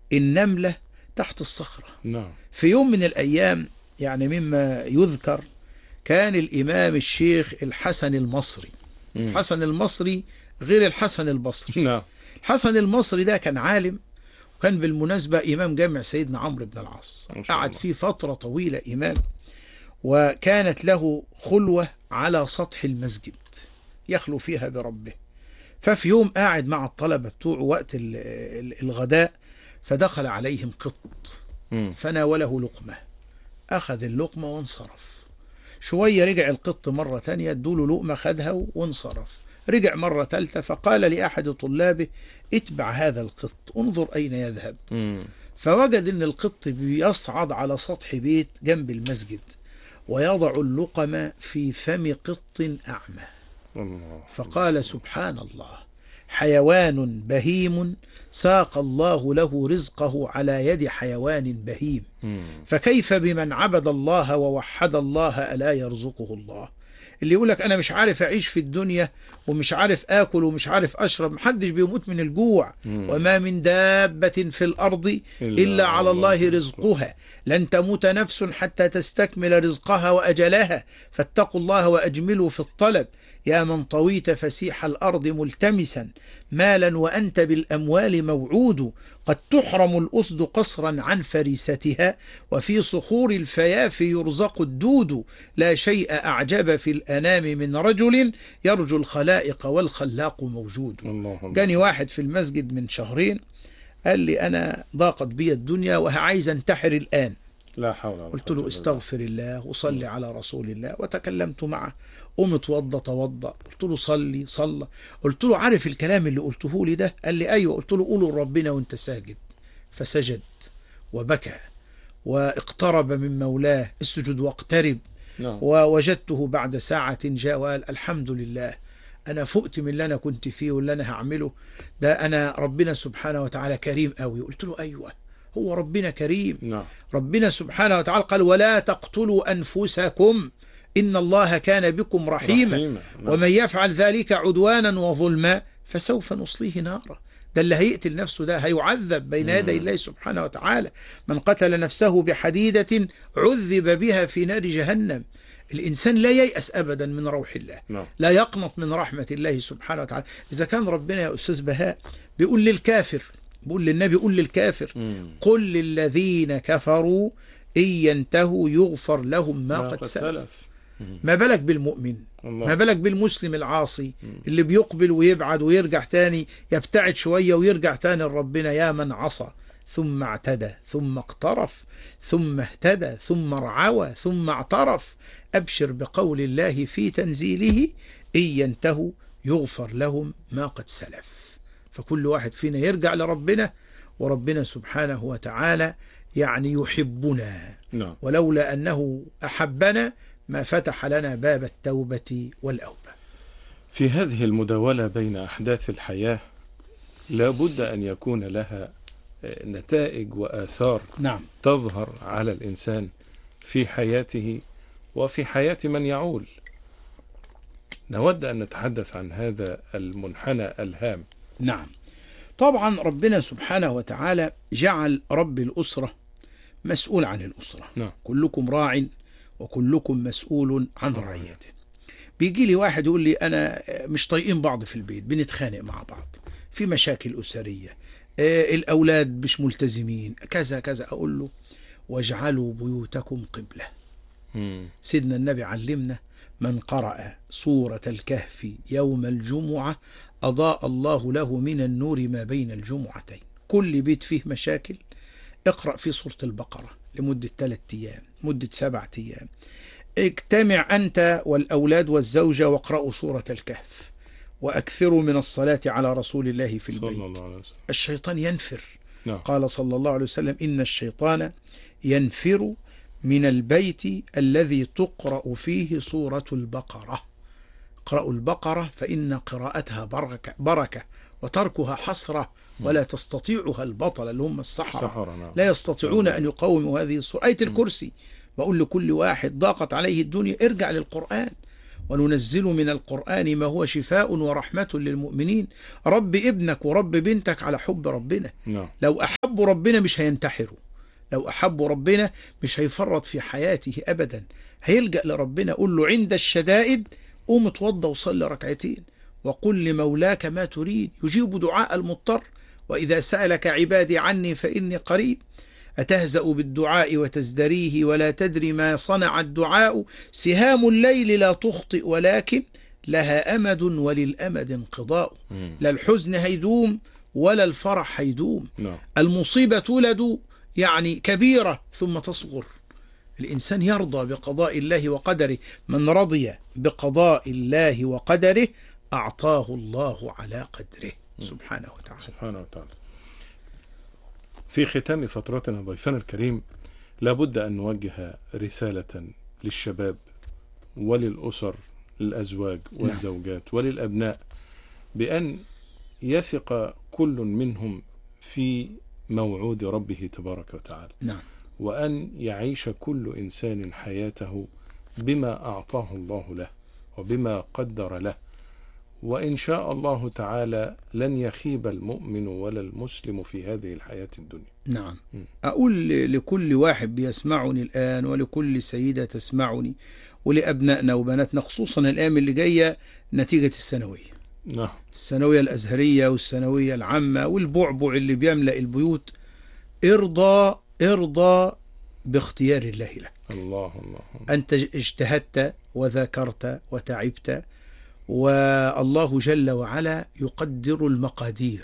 النملة تحت الصخرة. نعم. في يوم من الأيام يعني مما يذكر كان الإمام الشيخ الحسن المصري. الحسن المصري غير الحسن البصري. نعم. الحسن المصري ده كان عالم، وكان بالمناسبة إمام جامع سيدنا عمرو بن العاص، قعد فيه فترة طويلة إمام، وكانت له خلوة على سطح المسجد يخلو فيها بربه. ففي يوم قاعد مع الطلبة بتوعه وقت الغداء، فدخل عليهم قط فناوله لقمة، أخذ اللقمة وانصرف. شوية رجع القط مرة تانية، ادوله لقمة خدها وانصرف. رجع مرة ثالثة فقال لأحد طلابه اتبع هذا القط انظر أين يذهب. فوجد أن القط بيصعد على سطح بيت جنب المسجد ويضع اللقمة في فم قط أعمى. فقال سبحان الله، حيوان بهيم ساق الله له رزقه على يد حيوان بهيم، فكيف بمن عبد الله ووحد الله ألا يرزقه الله؟ اللي يقولك أنا مش عارف أعيش في الدنيا ومش عارف آكل ومش عارف أشرب، محدش بيموت من الجوع. وما من دابة في الأرض إلا على الله رزقها، لن تموت نفس حتى تستكمل رزقها وأجلها، فاتقوا الله وأجملوا في الطلب، يا من طويت فسيح الأرض ملتمسا مالا وأنت بالأموال موعود، قد تحرم الأسد قصرا عن فريستها، وفي صخور الفياف يرزق الدود، لا شيء أعجب في الأنام من رجل يرجو الخلائق والخلاق موجود. جاني واحد في المسجد من شهرين قال لي أنا ضاقت بي الدنيا وعايز انتحر الآن. لا حول ولا قوة. قلت له استغفر الله وصلي على رسول الله، وتكلمت معه، قم توضى. قلت له صلى. قلت له عارف الكلام اللي قلته لي ده؟ قال لي ايوه. قلت له قوله لربنا وانت ساجد. فسجد وبكى واقترب من مولاه، اسجد واقترب. ووجدته بعد ساعة جاء وقال الحمد لله، أنا فقت من اللي أنا كنت فيه واللي أنا هعمله ده، أنا ربنا سبحانه وتعالى كريم قوي. قلت له أيوة، هو ربنا كريم. ربنا سبحانه وتعالى قال ولا تقتلوا أنفسكم إن الله كان بكم رحيما. ومن يفعل ذلك عدوانا وظلما فسوف نصليه نارا. ده اللي هيقتل نفسه ده هيعذب بين يدي الله سبحانه وتعالى. من قتل نفسه بحديدة عذب بها في نار جهنم. الإنسان لا ييأس أبدا من روح الله، لا يقنط من رحمة الله سبحانه وتعالى. إذا كان ربنا يا أستاذ بهاء بيقول للكافر، بيقول للنبي قل للكافر قل للذين كفروا إن ينتهوا يغفر لهم ما قد سلف. ما بالك بالمؤمن؟ ما بالك بالمسلم العاصي اللي بيقبل ويبعد ويرجع تاني، يبتعد شوية ويرجع تاني لربنا. يا من عصى ثم اعتدى ثم اقترف ثم اهتدى ثم رعوى ثم اعترف، أبشر بقول الله في تنزيله إن ينتهوا يغفر لهم ما قد سلف. فكل واحد فينا يرجع لربنا، وربنا سبحانه وتعالى يعني يحبنا، ولولا أنه أحبنا ما فتح لنا باب التوبة والأوبة. في هذه المداولة بين أحداث الحياة لا بد أن يكون لها نتائج وآثار تظهر على الإنسان في حياته وفي حياة من يعول. نود أن نتحدث عن هذا المنحنى الهام. نعم، طبعا ربنا سبحانه وتعالى جعل رب الأسرة مسؤول عن الأسرة. كلكم راع وكلكم مسؤول عن رعيته. بيجي لي واحد يقول لي أنا مش طايقين بعض في البيت، بنتخانق مع بعض، في مشاكل أسرية، الأولاد مش ملتزمين، كذا كذا. أقول له واجعلوا بيوتكم قبلة. سيدنا النبي علمنا من قرأ سورة الكهف يوم الجمعة أضاء الله له من النور ما بين الجمعتين. كل بيت فيه مشاكل اقرأ في سورة البقرة لمدة 3 أيام، مدة 7 أيام. اجتمع أنت والأولاد والزوجة واقرأوا سورة الكهف، وأكثروا من الصلاة على رسول الله في البيت. الشيطان ينفر. قال صلى الله عليه وسلم إن الشيطان ينفر من البيت الذي تقرأ فيه سورة البقرة. اقرأوا البقرة فإن قراءتها بركة وتركها حسرة، ولا تستطيعها البطل اللي هم السحرة. لا يستطيعون أن يقاوموا هذه السورة. آية الكرسي. بقول لكل واحد ضاقت عليه الدنيا ارجع للقرآن، وننزل من القرآن ما هو شفاء ورحمة للمؤمنين. رب ابنك ورب بنتك على حب ربنا. لو أحبوا ربنا مش هينتحروا، لو أحبوا ربنا مش هيفرط في حياته أبدا، هيلجأ لربنا. قل له عند الشدائد قوم اتوضى وصلي ركعتين، وقل لمولاك ما تريد يجيب دعاء المضطر، وإذا سألك عبادي عني فإني قريب. أتهزأ بالدعاء وتزدريه ولا تدري ما صنع الدعاء، سهام الليل لا تخطئ ولكن لها أمد وللأمد انقضاء. لا الحزن هيدوم ولا الفرح هيدوم. المصيبة تولد يعني كبيرة ثم تصغر. الإنسان يرضى بقضاء الله وقدره، من رضي بقضاء الله وقدره أعطاه الله على قدره سبحانه وتعالى. في ختام فترتنا ضيفنا الكريم لابد أن نوجه رسالة للشباب وللأسر، للأزواج والزوجات وللأبناء، بأن يثق كل منهم في موعود ربه تبارك وتعالى. وأن يعيش كل إنسان حياته بما أعطاه الله له وبما قدر له، وإن شاء الله تعالى لن يخيب المؤمن ولا المسلم في هذه الحياة الدنيا. أقول لكل واحد بيسمعني الآن، ولكل سيدة تسمعني، ولأبنائنا وبناتنا، خصوصا الأيام اللي جاية نتيجة الثانوية. الثانوية الأزهرية والثانوية العامة والبعبع اللي بيملأ البيوت. ارضى باختيار الله لك. الله أنت اجتهدت وذاكرت وتعبت، والله جل وعلا يقدر المقادير.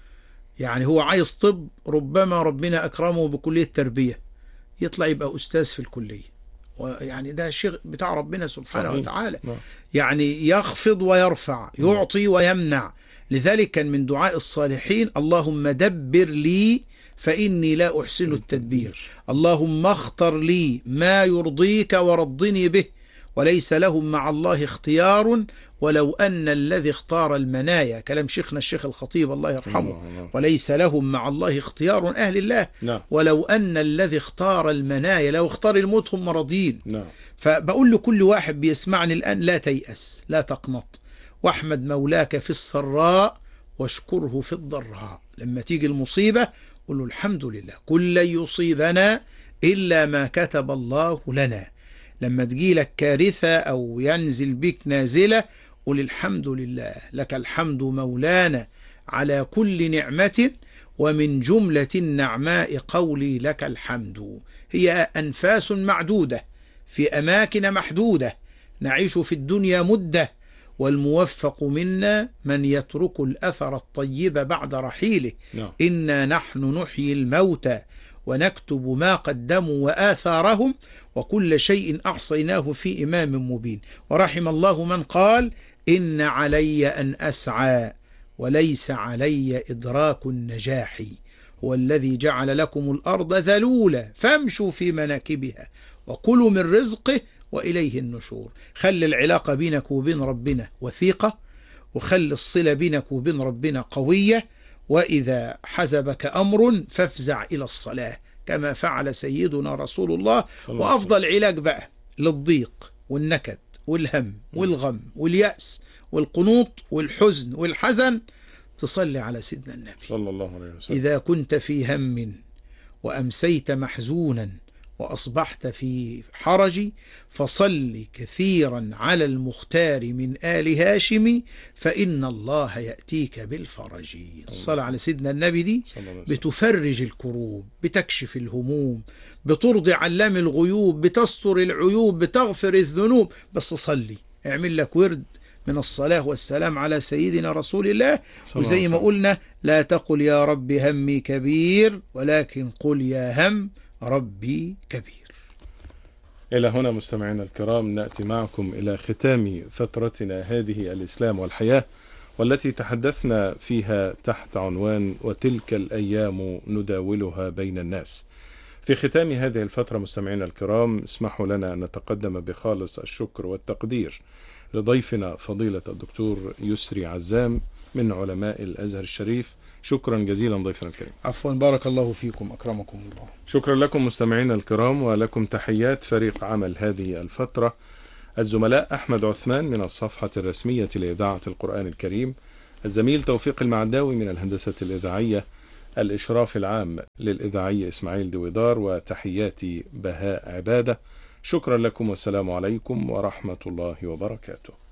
يعني هو عايز طب، ربما ربنا أكرمه بكلية تربية يطلع يبقى أستاذ في الكلية، ويعني ده شيء بتاع ربنا سبحانه وتعالى. يعني يخفض ويرفع، يعطي ويمنع. لذلك كان من دعاء الصالحين اللهم دبر لي فإني لا أحسن التدبير، اللهم اختر لي ما يرضيك ورضني به، وليس لهم مع الله اختيار ولو أن الذي اختار المنايا. كلام شيخنا الشيخ الخطيب الله يرحمه. وليس لهم مع الله اختيار أهل الله ولو أن الذي اختار المنايا، لو اختار الموت هم راضين. فبقول لكل واحد بيسمعني الآن لا تيأس، لا تقنط، واحمد مولاك في السراء واشكره في الضراء. لما تيجي المصيبة قل له الحمد لله، كل لن يصيبنا إلا ما كتب الله لنا. لما تجيلك كارثة أو ينزل بك نازلة قل الحمد لله، لك الحمد مولانا على كل نعمة، ومن جملة النعماء قولي لك الحمد. هي أنفاس معدودة في أماكن محدودة، نعيش في الدنيا مدة، والموفق منا من يترك الأثر الطيب بعد رحيله. إنا نحن نحيي الموتى ونكتب ما قدموا وآثارهم وكل شيء أحصيناه في إمام مبين. ورحم الله من قال إن علي أن أسعى وليس علي إدراك النجاح، هو الذي جعل لكم الأرض ذلولا فامشوا في مناكبها وكلوا من رزقه وإليه النشور. خلي العلاقة بينك وبين ربنا وثيقة، وخلي الصلة بينك وبين ربنا قوية، وإذا حزبك أمر فافزع إلى الصلاة كما فعل سيدنا رسول الله. وأفضل علاج بقى للضيق والنكد والهم والغم واليأس والقنوط والحزن والحزن تصلي على سيدنا النبي صلى الله عليه وسلم. إذا كنت في هم وأمسيت محزونا وأصبحت في حرج فصل كثيرا على المختار من آل هاشم فإن الله يأتيك بالفرج. الصلاة على سيدنا النبي دي بتفرج الكروب، بتكشف الهموم، بترضي علام الغيوب، بتستر العيوب، بتغفر الذنوب. بس صلي، اعمل لك ورد من الصلاة والسلام على سيدنا رسول الله. وزي ما قلنا لا تقل يا رب همي كبير، ولكن قل يا هم ربي كبير. إلى هنا مستمعينا الكرام نأتي معكم إلى ختام فترتنا هذه الإسلام والحياة، والتي تحدثنا فيها تحت عنوان وتلك الأيام نداولها بين الناس. في ختام هذه الفترة مستمعينا الكرام اسمحوا لنا أن نتقدم بخالص الشكر والتقدير لضيفنا فضيلة الدكتور يسري عزام من علماء الأزهر الشريف. شكرا جزيلا ضيفنا الكريم. عفوا، بارك الله فيكم، أكرمكم الله. شكرا لكم مستمعينا الكرام، ولكم تحيات فريق عمل هذه الفترة. الزملاء أحمد عثمان من الصفحة الرسمية لإذاعة القرآن الكريم، الزميل توفيق المعداوي من الهندسة الإذاعية، الإشراف العام للإذاعي إسماعيل دويدار، وتحياتي بهاء عبادة. شكرا لكم والسلام عليكم ورحمة الله وبركاته.